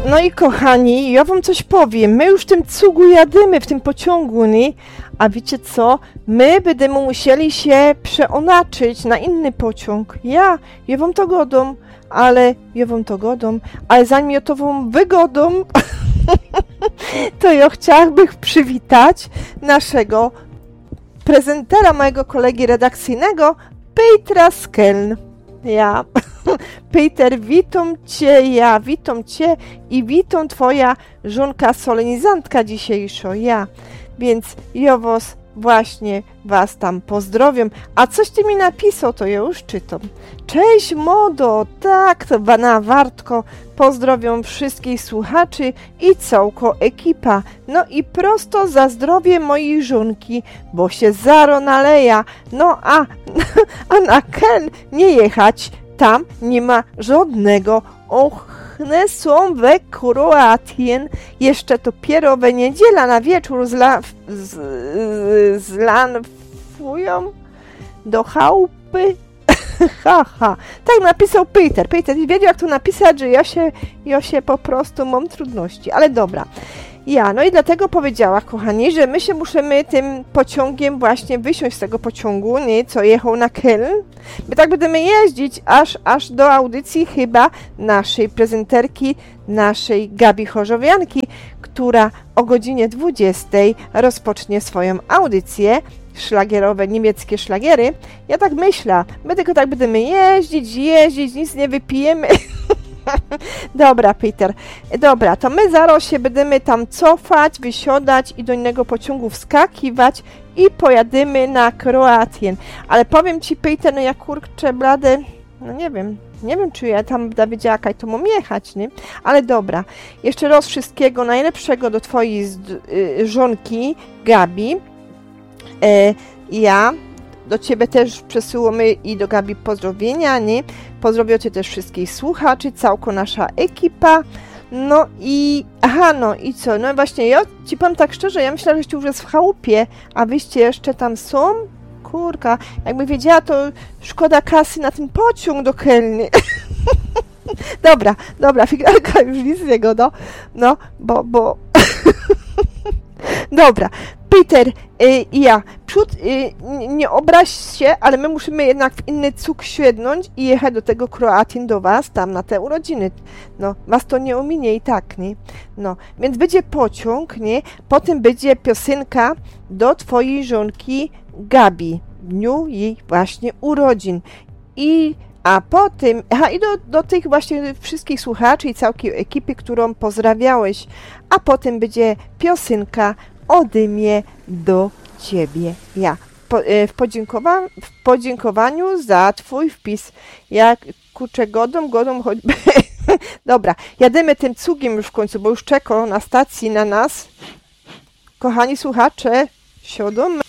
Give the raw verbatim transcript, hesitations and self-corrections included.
No i kochani, ja wam coś powiem. My już w tym cugu jadymy, w tym pociągu, nie? A wiecie co? My będziemy musieli się przeonaczyć na inny pociąg. Ja, ja wam to godą, ale ja wam to godą, ale zanim ja to wam wygodą, to ja chciałabym przywitać naszego prezentera, mojego kolegi redakcyjnego, Petera z Keln. Ja. Peter, witam cię, ja witam cię i witam twoja żonka solenizantka dzisiejsza, ja. Więc ja was właśnie was tam pozdrowiam. A coś ty mi napisał, to ja już czytam. Cześć modo, tak, to bana Wartko, pozdrowiam wszystkich słuchaczy i całko ekipa. No i prosto za zdrowie mojej żonki, bo się zaro naleja. No a, a na Keln nie jechać, tam nie ma żadnego ochne są we Kroatien. Jeszcze dopiero we niedziela na wieczór zla, z, z, zlanfują do chałupy. Ha, ha. Tak napisał Peter. Peter wiedział, jak to napisać, że ja się, ja się po prostu mam trudności. Ale dobra. Ja, no i dlatego powiedziała, kochani, że my się musimy tym pociągiem właśnie wysiąść z tego pociągu, nie, co jechał na Keln. My tak będziemy jeździć aż, aż do audycji chyba naszej prezenterki, naszej Gabi Chorzowianki, która o godzinie dwudziestej rozpocznie swoją audycję. Szlagierowe, niemieckie szlagiery. Ja tak myślę, my tylko tak będziemy jeździć, jeździć, nic nie wypijemy. Dobra, Peter. Dobra, to my zaraz się będziemy tam cofać, wysiadać i do innego pociągu wskakiwać i pojadymy na Kroatien. Ale powiem ci, Peter, no ja kurczę blady, no nie wiem, nie wiem, czy ja tam będę wiedziała, jak to mam jechać, nie? Ale dobra, jeszcze raz wszystkiego najlepszego do twojej y, żonki, Gabi. E, ja do ciebie też przesyłamy i do Gabi pozdrowienia, nie? Pozdrowię cię też wszystkich słuchaczy, całko nasza ekipa. No i, aha, no i co? No właśnie, ja ci powiem tak szczerze, ja myślę, że już jest w chałupie, a wyście jeszcze tam są? Kurka, jakby wiedziała, to szkoda kasy na ten pociąg do Kelny. Dobra, dobra, figarka już nic z niego, no, no, bo, bo... Dobra, Peter y, i ja, przód, y, nie obraź się, ale my musimy jednak w inny cuk siednąć i jechać do tego Kroatien do was, tam na te urodziny. No, was to nie ominie i tak, nie? No, więc będzie pociąg, nie? Potem będzie piosenka do twojej żonki Gabi, w dniu jej właśnie urodzin. I a potem, aha, i do, do tych właśnie wszystkich słuchaczy i całej ekipy, którą pozdrawiałeś, a potem będzie piosenka ode mnie do ciebie. Ja po, w, podziękowa w podziękowaniu za twój wpis. Jak kurczę godą, godą choćby. Dobra, jadymy tym cugiem już w końcu, bo już czeka na stacji na nas. Kochani słuchacze, siódmy.